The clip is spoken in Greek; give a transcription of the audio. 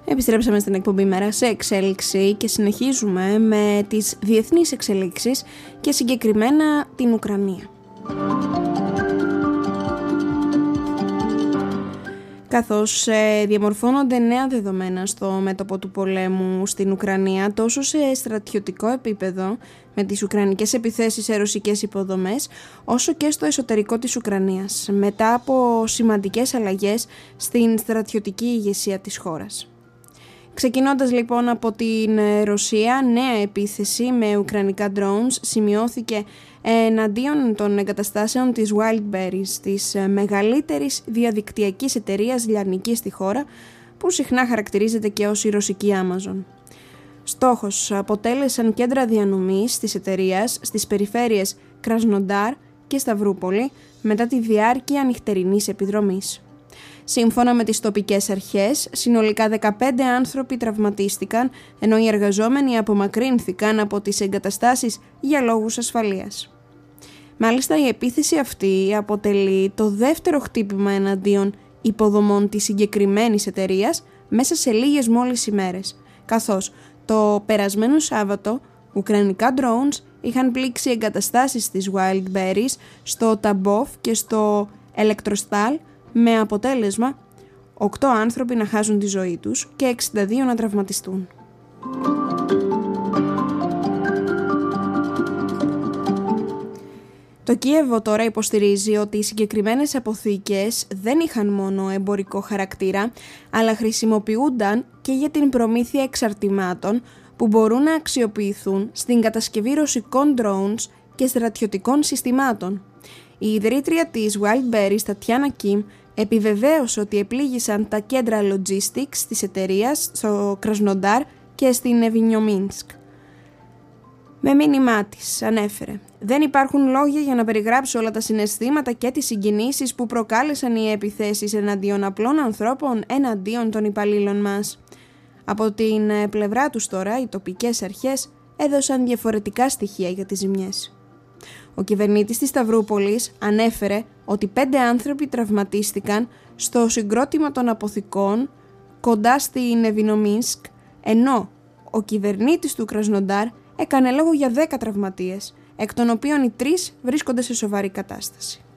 Επιστρέψαμε στην εκπομπή Μέρα σε Εξέλιξη και συνεχίζουμε με τις διεθνείς εξελίξεις και συγκεκριμένα την Ουκρανία. Καθώς διαμορφώνονται νέα δεδομένα στο μέτωπο του πολέμου στην Ουκρανία, τόσο σε στρατιωτικό επίπεδο με τις ουκρανικές επιθέσεις σε ρωσικές υποδομές, όσο και στο εσωτερικό της Ουκρανίας, μετά από σημαντικές αλλαγές στην στρατιωτική ηγεσία της χώρας. Ξεκινώντας λοιπόν από την Ρωσία, νέα επίθεση με ουκρανικά drones σημειώθηκε εναντίον των εγκαταστάσεων της Wildberries, της μεγαλύτερης διαδικτυακής εταιρείας λιανικής στη χώρα, που συχνά χαρακτηρίζεται και ως η ρωσική Amazon. Στόχος αποτέλεσαν κέντρα διανομής της εταιρείας στις περιφέρειες Κρασνοντάρ και Σταυρούπολη μετά τη διάρκεια νυχτερινής επιδρομής. Σύμφωνα με τις τοπικές αρχές, συνολικά 15 άνθρωποι τραυματίστηκαν, ενώ οι εργαζόμενοι απομακρύνθηκαν από τις εγκαταστάσεις για λόγους ασφαλείας. Μάλιστα, η επίθεση αυτή αποτελεί το δεύτερο χτύπημα εναντίον υποδομών της συγκεκριμένης εταιρείας μέσα σε λίγες μόλις ημέρες, καθώς το περασμένο Σάββατο ουκρανικά drones είχαν πλήξει εγκαταστάσεις της Wildberries στο Ταμπόφ και στο Ελεκτροστάλ, με αποτέλεσμα 8 άνθρωποι να χάσουν τη ζωή τους και 62 να τραυματιστούν. Το Κίεβο τώρα υποστηρίζει ότι οι συγκεκριμένες αποθήκες δεν είχαν μόνο εμπορικό χαρακτήρα, αλλά χρησιμοποιούνταν και για την προμήθεια εξαρτημάτων που μπορούν να αξιοποιηθούν στην κατασκευή ρωσικών drones και στρατιωτικών συστημάτων. Η ιδρύτρια της Wildberries, Τατιάνα Κιμ, επιβεβαίωσε ότι επλήγησαν τα κέντρα logistics της εταιρείας στο Κρασνοντάρ και στην Ευινιομίνσκ. Με μήνυμά της ανέφερε: «Δεν υπάρχουν λόγια για να περιγράψω όλα τα συναισθήματα και τις συγκινήσεις που προκάλεσαν οι επιθέσεις εναντίον απλών ανθρώπων, εναντίον των υπαλλήλων μας». Από την πλευρά τους τώρα, οι τοπικές αρχές έδωσαν διαφορετικά στοιχεία για τις ζημιές. Ο κυβερνήτης της Σταυρούπολης ανέφερε ότι 5 άνθρωποι τραυματίστηκαν στο συγκρότημα των αποθηκών κοντά στην Ευινομίνσκ, ενώ ο κυβερνήτης του Κρασνοντάρ έκανε λόγο για 10 τραυματίες, εκ των οποίων οι 3 βρίσκονται σε σοβαρή κατάσταση.